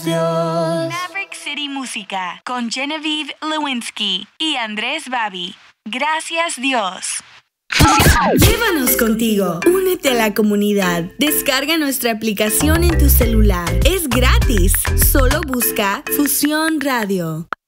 Maverick City Música con Genevieve Lewinsky y Andrés Babi. Gracias Dios. Llévanos contigo. Únete a la comunidad. Descarga nuestra aplicación en tu celular. Es gratis. Solo busca Fusión Radio.